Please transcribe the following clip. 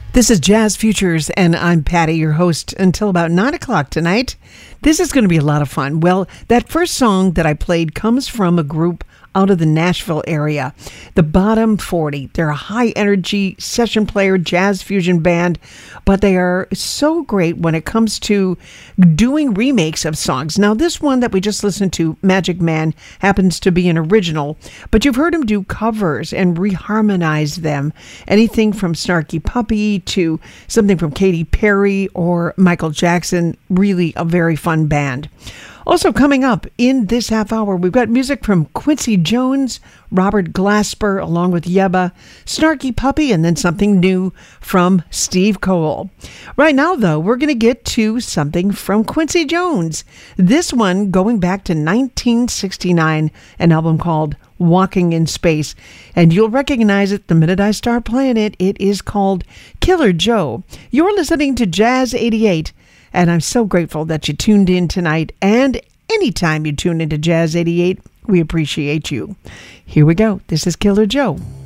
This is Jazz Futures, and I'm Patty, your host, until about 9 o'clock tonight. This is going to be a lot of fun. Well, that first song that I played comes from a group out of the Nashville area, the Bottom 40. They're a high-energy session player jazz fusion band, but they are so great when it comes to doing remakes of songs. Now, this one that we just listened to, Magic Man, happens to be an original, but you've heard him do covers and reharmonize them. Anything from Snarky Puppy to something from Katy Perry or Michael Jackson. Really a very fun band. Also coming up in this half hour, we've got music from Quincy Jones, Robert Glasper, along with Yebba, Snarky Puppy, and then something new from Steve Cole. Right now, though, we're going to get to something from Quincy Jones. This one going back to 1969, an album called Walking in Space. And you'll recognize it the minute I start playing it. It is called Killer Joe. You're listening to Jazz 88. And I'm so grateful that you tuned in tonight. And anytime you tune into Jazz 88, we appreciate you. Here we go. This is Killer Joe.